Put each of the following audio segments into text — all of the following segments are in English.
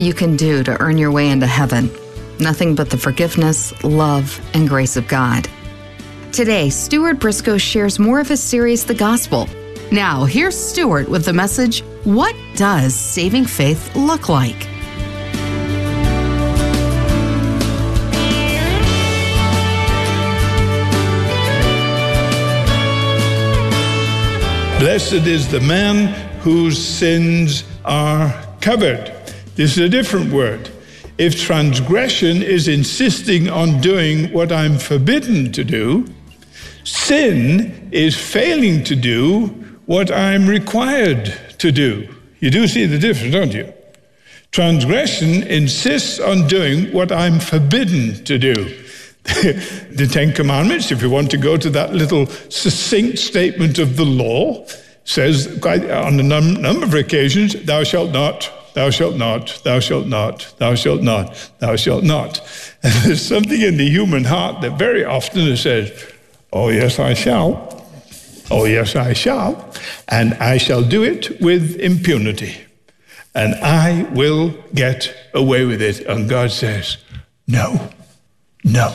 you can do to earn your way into heaven. Nothing but the forgiveness, love, and grace of God. Today, Stuart Briscoe shares more of his series, The Gospel. Now, here's Stuart with the message, What Does Saving Faith Look Like? Blessed is the man whose sins are covered. This is a different word. If transgression is insisting on doing what I'm forbidden to do, sin is failing to do what I'm required to do. You do see the difference, don't you? Transgression insists on doing what I'm forbidden to do. The Ten Commandments, if you want to go to that little succinct statement of the law, says quite on a number of occasions, thou shalt not, thou shalt not, thou shalt not, thou shalt not, thou shalt not. And there's something in the human heart that very often says, oh yes, I shall. Oh yes, I shall. And I shall do it with impunity. And I will get away with it. And God says, no. No.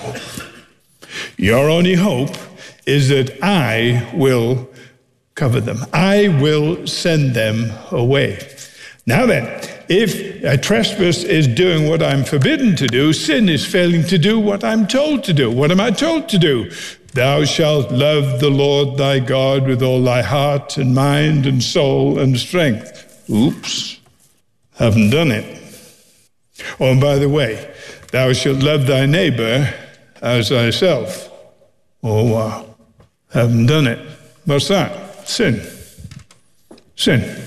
Your only hope is that I will cover them. I will send them away. Now then, if a trespass is doing what I'm forbidden to do, sin is failing to do what I'm told to do. What am I told to do? Thou shalt love the Lord thy God with all thy heart and mind and soul and strength. Oops, haven't done it. Oh, and by the way, thou shalt love thy neighbor as thyself. Oh, wow. Haven't done it. What's that? Sin. Sin.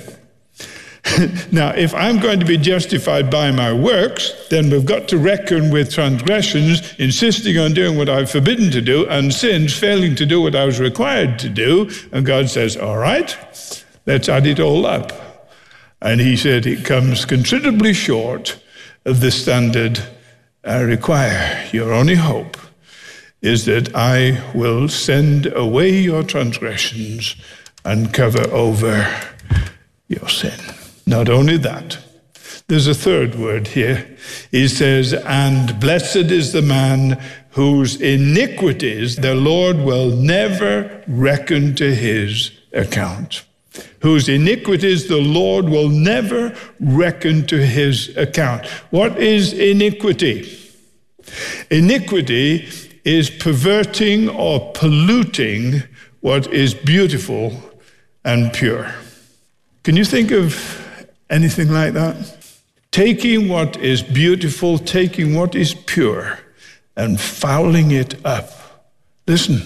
Now, if I'm going to be justified by my works, then we've got to reckon with transgressions, insisting on doing what I'm forbidden to do, and sins failing to do what I was required to do. And God says, all right, let's add it all up. And he said it comes considerably short of the standard I require. Your only hope is that I will send away your transgressions and cover over your sin. Not only that, there's a third word here. He says, and blessed is the man whose iniquities the Lord will never reckon to his account. Whose iniquities the Lord will never reckon to his account. What is iniquity? Iniquity is perverting or polluting what is beautiful and pure. Can you think of anything like that? Taking what is beautiful, taking what is pure, and fouling it up. Listen.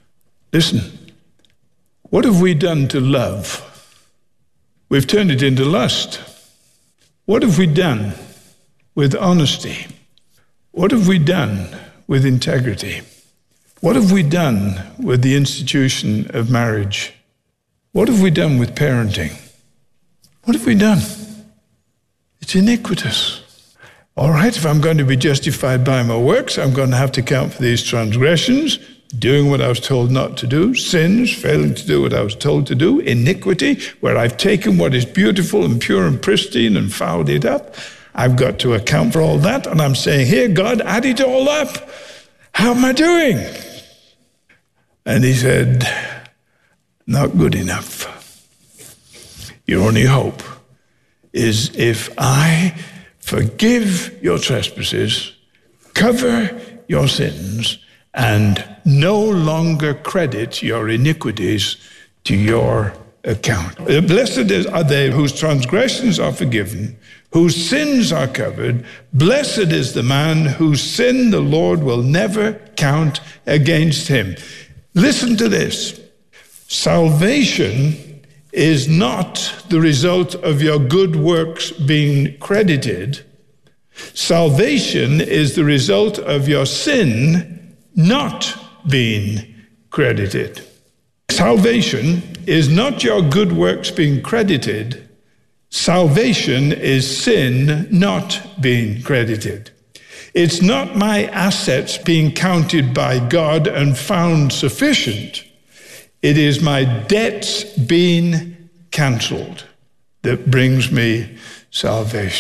What have we done to love? We've turned it into lust. What have we done with honesty? What have we done with integrity? What have we done with the institution of marriage? What have we done with parenting? What have we done? It's iniquitous. All right, if I'm going to be justified by my works, I'm going to have to account for these transgressions, doing what I was told not to do, sins, failing to do what I was told to do, iniquity, where I've taken what is beautiful and pure and pristine and fouled it up. I've got to account for all that, and I'm saying, here, God, add it all up. How am I doing? And he said, not good enough. Your only hope is if I forgive your trespasses, cover your sins, and no longer credit your iniquities to your account. Blessed are they whose transgressions are forgiven, whose sins are covered. Blessed is the man whose sin the Lord will never count against him. Listen to this. Salvation is not the result of your good works being credited. Salvation is the result of your sin not being credited. Salvation is not your good works being credited. Salvation is sin not being credited. It's not my assets being counted by God and found sufficient. It is my debts being cancelled that brings me salvation.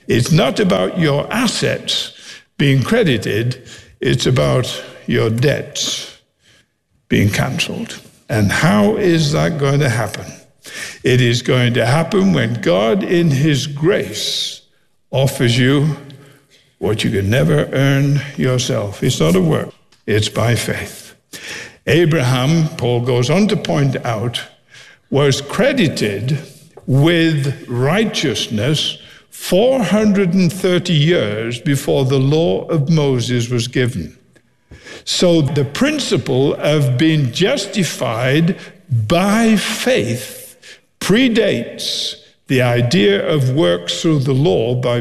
It's not about your assets being credited, it's about your debts being cancelled. And how is that going to happen? It is going to happen when God, in his grace, offers you what you can never earn yourself. It's not a work, it's by faith. Abraham, Paul goes on to point out, was credited with righteousness 430 years before the law of Moses was given. So the principle of being justified by faith predates the idea of works through the law by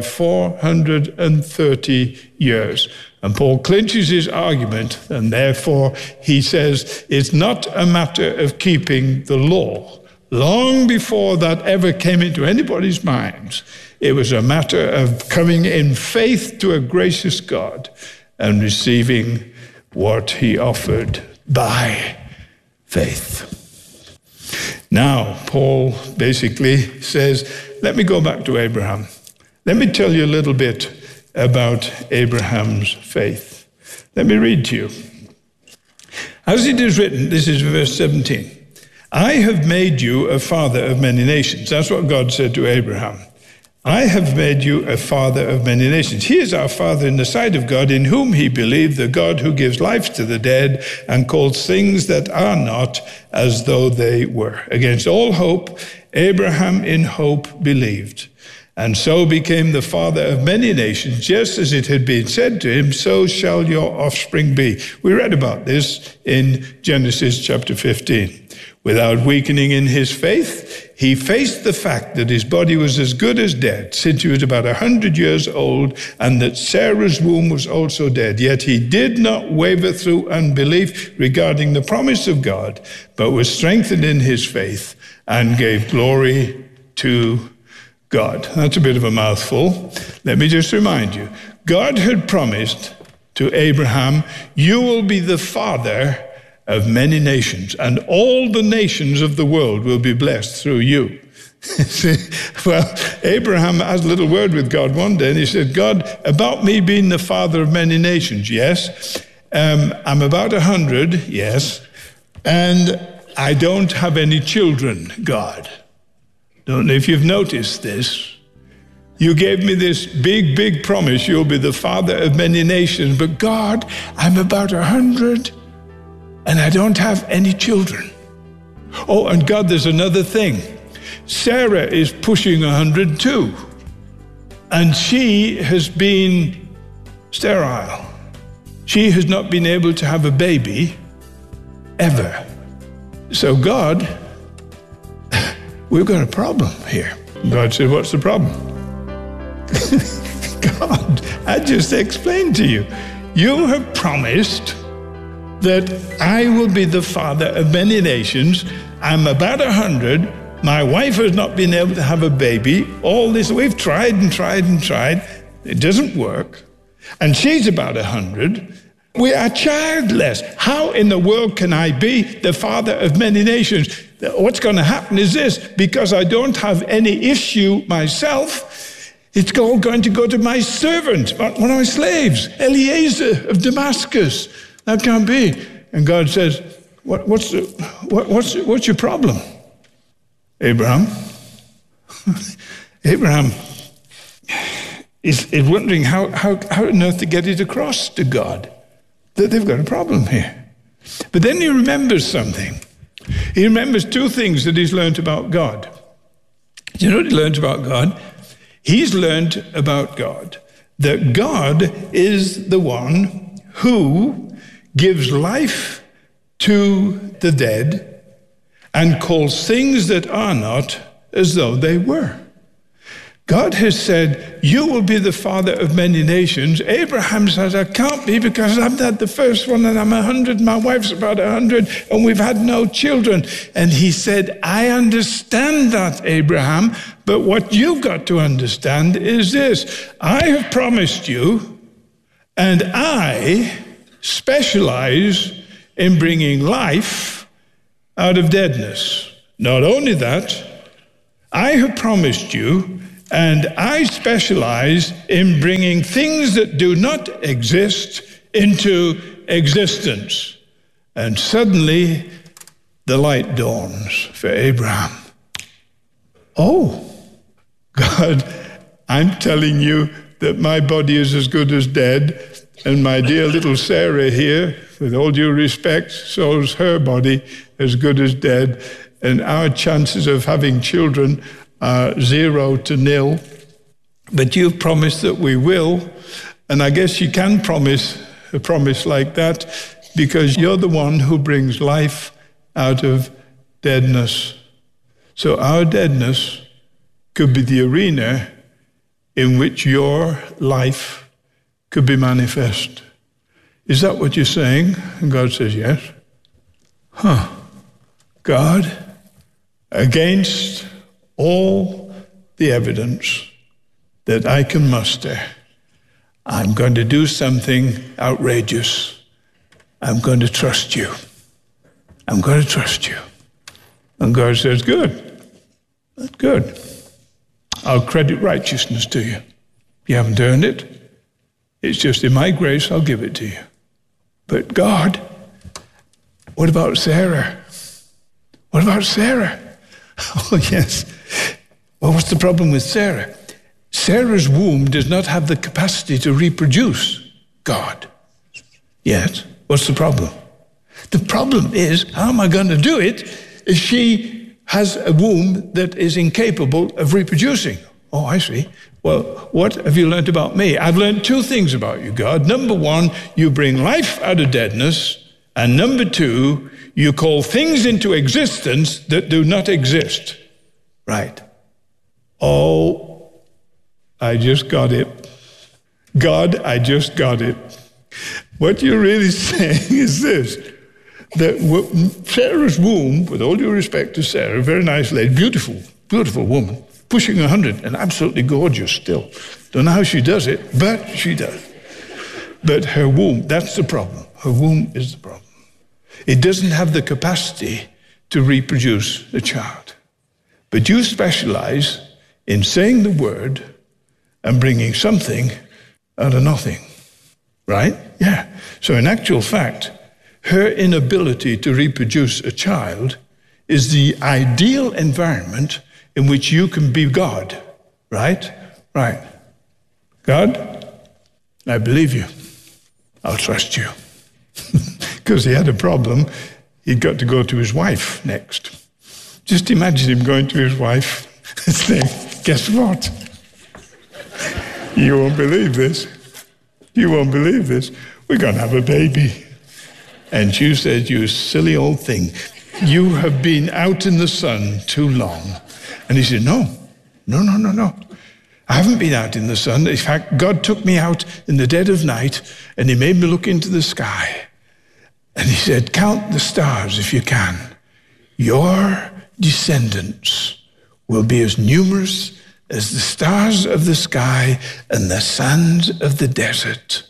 430 years. And Paul clinches his argument, and therefore he says it's not a matter of keeping the law. Long before that ever came into anybody's minds, it was a matter of coming in faith to a gracious God and receiving what he offered by faith. Now, Paul basically says, let me go back to Abraham. Let me tell you a little bit about Abraham's faith. Let me read to you. As it is written, this is verse 17, I have made you a father of many nations. That's what God said to Abraham. I have made you a father of many nations. He is our father in the sight of God, in whom he believed, the God who gives life to the dead and calls things that are not as though they were. Against all hope, Abraham in hope believed, and so became the father of many nations, just as it had been said to him, so shall your offspring be. We read about this in Genesis chapter 15. Without weakening in his faith, he faced the fact that his body was as good as dead, since he was about 100 years old, and that Sarah's womb was also dead. Yet he did not waver through unbelief regarding the promise of God, but was strengthened in his faith and gave glory to God. That's a bit of a mouthful. Let me just remind you, God had promised to Abraham, you will be the father of many nations, and all the nations of the world will be blessed through you. Well, Abraham has a little word with God one day, and he said, God, about me being the father of many nations, yes. I'm about 100, yes. And I don't have any children, God. Don't know if you've noticed this. You gave me this big, big promise, you'll be the father of many nations, but God, I'm about 100, and I don't have any children. Oh, and God, there's another thing. Sarah is pushing 100 too, and she has been sterile. She has not been able to have a baby ever. So God, we've got a problem here. God said, what's the problem? God, I just explained to you. You have promised that I will be the father of many nations. I'm about 100. My wife has not been able to have a baby. All this, we've tried and tried and tried. It doesn't work. And she's about 100. We are childless. How in the world can I be the father of many nations? What's going to happen is this, because I don't have any issue myself, it's all going to go to my servant, one of my slaves, Eliezer of Damascus. That can't be. And God says, what's your problem? Abraham? Abraham is wondering how on earth to get it across to God that they've got a problem here. But then he remembers something. He remembers two things that he's learned about God. Do you know what he learned about God? He's learned about God that God is the one who gives life to the dead and calls things that are not as though they were. God has said, you will be the father of many nations. Abraham says, I can't be because I've had the first one and I'm 100, my wife's about 100, and we've had no children. And he said, I understand that, Abraham, but what you've got to understand is this. I have promised you, and I specialize in bringing life out of deadness. Not only that, I have promised you And I specialize in bringing things that do not exist into existence. And suddenly the light dawns for Abraham. Oh, God, I'm telling you that my body is as good as dead, and my dear little Sarah here, with all due respect, so is her body as good as dead, and our chances of having children are 0 to 0. But you've promised that we will, and I guess you can promise a promise like that because you're the one who brings life out of deadness. So our deadness could be the arena in which your life could be manifest. Is that what you're saying? And God says, yes. God, against all the evidence that I can muster, I'm going to do something outrageous. I'm going to trust you. I'm going to trust you. And God says, good. That's good. I'll credit righteousness to you. You haven't earned it. It's just in my grace, I'll give it to you. But God, what about Sarah? What about Sarah? Oh, yes. Well, what's the problem with Sarah? Sarah's womb does not have the capacity to reproduce, God. Yet, what's the problem? The problem is, how am I going to do it if she has a womb that is incapable of reproducing? Oh, I see. Well, what have you learned about me? I've learned 2 things about you, God. Number 1, you bring life out of deadness. And number 2, you call things into existence that do not exist. Right. Oh, I just got it. God, I just got it. What you're really saying is this, that Sarah's womb, with all due respect to Sarah, very nice lady, beautiful, beautiful woman, pushing 100 and absolutely gorgeous still. Don't know how she does it, but she does. But her womb, that's the problem. Her womb is the problem. It doesn't have the capacity to reproduce a child. But you specialize in saying the word and bringing something out of nothing. Right? Yeah. So in actual fact, her inability to reproduce a child is the ideal environment in which you can be God. Right? Right. God, I believe you. I'll trust you. Because he had a problem. He'd got to go to his wife next. Just imagine him going to his wife and saying, guess what? You won't believe this. You won't believe this. We're going to have a baby. And she said, you silly old thing. You have been out in the sun too long. And he said, no. I haven't been out in the sun. In fact, God took me out in the dead of night and he made me look into the sky. And he said, count the stars if you can. Your descendants will be as numerous as the stars of the sky and the sands of the desert.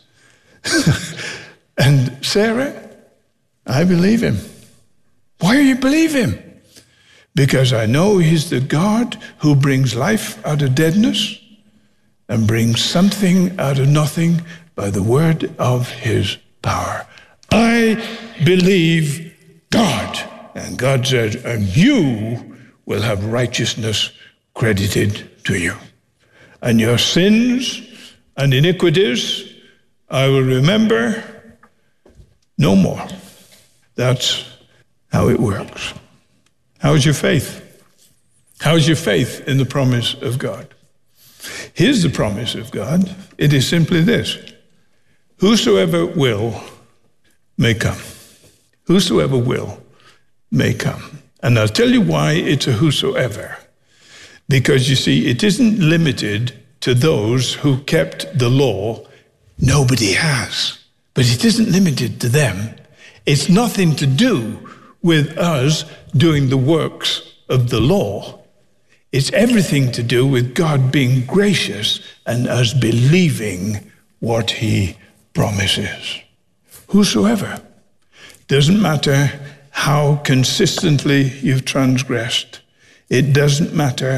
And Sarah, I believe him. Why do you believe him? Because I know he's the God who brings life out of deadness and brings something out of nothing by the word of his power. I believe God. And God said, and you will have righteousness credited to you. And your sins and iniquities I will remember no more. That's how it works. How's your faith? How's your faith in the promise of God? Here's the promise of God. It is simply this. Whosoever will may come. Whosoever will may come. And I'll tell you why it's a whosoever. Because you see, it isn't limited to those who kept the law. Nobody has. But it isn't limited to them. It's nothing to do with us doing the works of the law. It's everything to do with God being gracious and us believing what he promises. Whosoever. Doesn't matter how consistently you've transgressed. It doesn't matter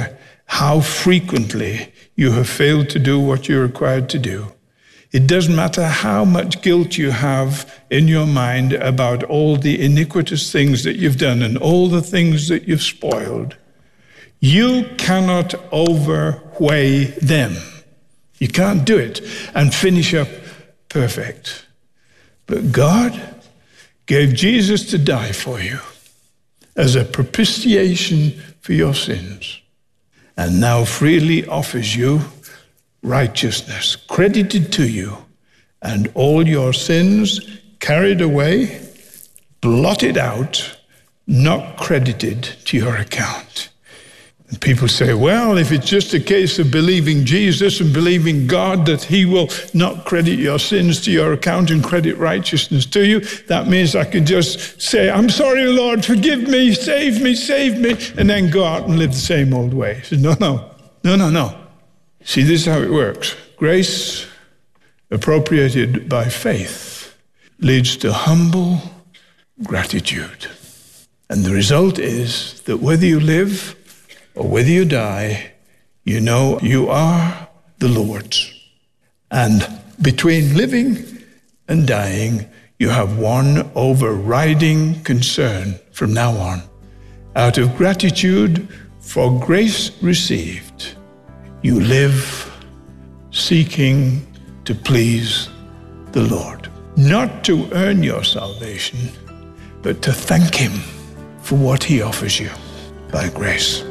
how frequently you have failed to do what you're required to do. It doesn't matter how much guilt you have in your mind about all the iniquitous things that you've done and all the things that you've spoiled. You cannot overweigh them. You can't do it and finish up perfect. But God gave Jesus to die for you as a propitiation for your sins, and now freely offers you righteousness credited to you, and all your sins carried away, blotted out, not credited to your account. And people say, well, if it's just a case of believing Jesus and believing God that he will not credit your sins to your account and credit righteousness to you, that means I can just say, I'm sorry, Lord, forgive me, save me, and then go out and live the same old way. He said, no. See, this is how it works. Grace, appropriated by faith, leads to humble gratitude. And the result is that whether you live or whether you die, you know you are the Lord's. And between living and dying, you have one overriding concern from now on. Out of gratitude for grace received, you live seeking to please the Lord. Not to earn your salvation, but to thank him for what he offers you by grace.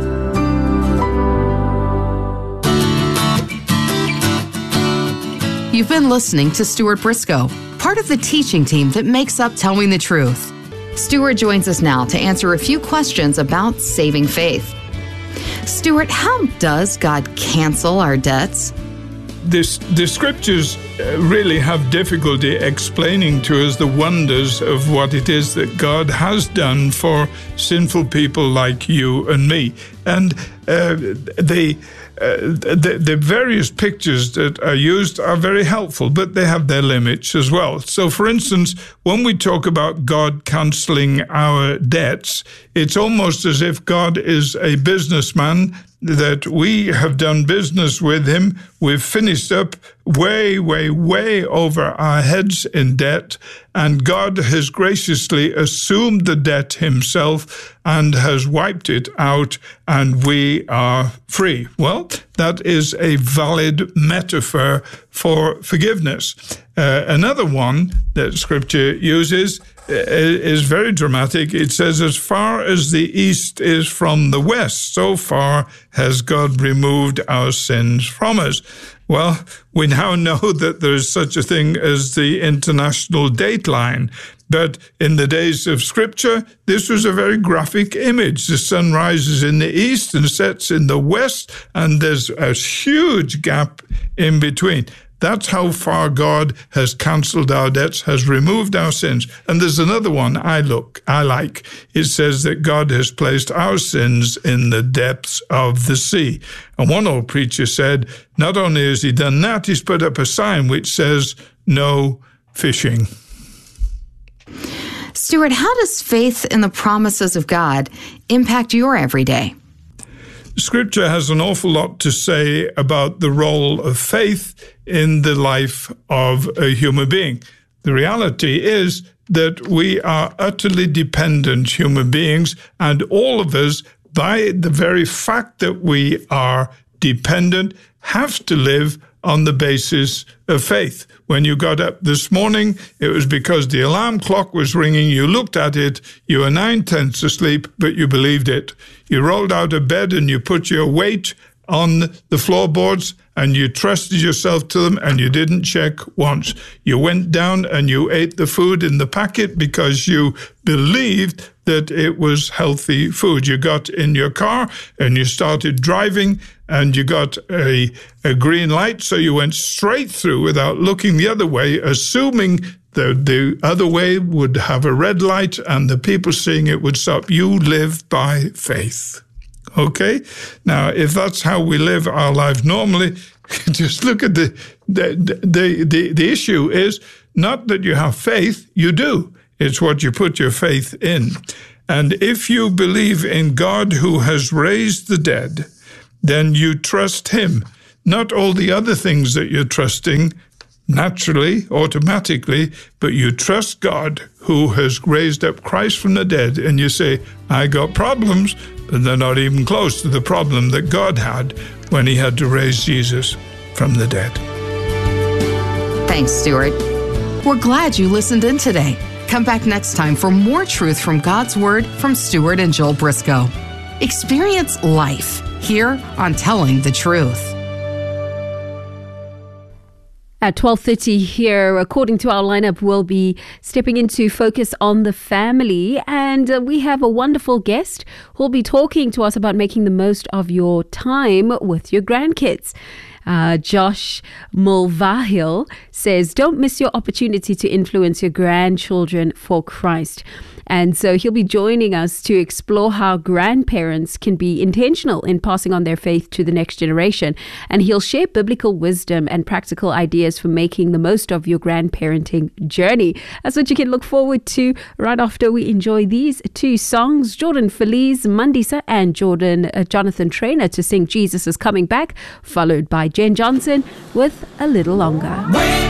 You've been listening to Stuart Briscoe, part of the teaching team that makes up Telling the Truth. Stuart joins us now to answer a few questions about saving faith. Stuart, how does God cancel our debts? The scriptures really have difficulty explaining to us the wonders of what it is that God has done for sinful people like you and me. And the various pictures that are used are very helpful, but they have their limits as well. So, for instance, when we talk about God canceling our debts, it's almost as if God is a businessman, that we have done business with him. We've finished up way over our heads in debt, and God has graciously assumed the debt himself and has wiped it out, and we are free. Well, that is a valid metaphor for forgiveness. Another one that Scripture uses is very dramatic. It says, as far as the east is from the west, so far has God removed our sins from us. Well, we now know that there is such a thing as the international dateline. But in the days of Scripture, this was a very graphic image. The sun rises in the east and sets in the west, and there's a huge gap in between. That's how far God has cancelled our debts, has removed our sins. And there's another one I like. It says that God has placed our sins in the depths of the sea. And one old preacher said, not only has he done that, he's put up a sign which says, no fishing. Stuart, how does faith in the promises of God impact your everyday? Scripture has an awful lot to say about the role of faith in the life of a human being. The reality is that we are utterly dependent human beings, and all of us, by the very fact that we are dependent, have to live on the basis of faith. When you got up this morning, it was because the alarm clock was ringing. You looked at it, you were 9/10 asleep, but you believed it. You rolled out of bed and you put your weight on the floorboards and you trusted yourself to them and you didn't check once. You went down and you ate the food in the packet because you believed that it was healthy food. You got in your car and you started driving and you got a green light, so you went straight through without looking the other way, assuming the other way would have a red light and the people seeing it would stop. You live by faith. Okay? Now, if that's how we live our lives normally, just look at the issue is not that you have faith, you do. It's what you put your faith in. And if you believe in God who has raised the dead, then you trust him. Not all the other things that you're trusting naturally, automatically, but you trust God who has raised up Christ from the dead, and you say, I got problems, but they're not even close to the problem that God had when he had to raise Jesus from the dead. Thanks, Stuart. We're glad you listened in today. Come back next time for more truth from God's Word from Stuart and Joel Briscoe. Experience life here on Telling the Truth. At 12:30 here, according to our lineup, we'll be stepping into Focus on the Family, and we have a wonderful guest who'll be talking to us about making the most of your time with your grandkids. Josh Mulvahil says, don't miss your opportunity to influence your grandchildren for Christ. And so he'll be joining us to explore how grandparents can be intentional in passing on their faith to the next generation. And he'll share biblical wisdom and practical ideas for making the most of your grandparenting journey. That's what you can look forward to right after we enjoy these two songs. Jordan Feliz Mandisa and Jonathan Trainer to sing Jesus is Coming Back, followed by Jen Johnson with A Little Longer.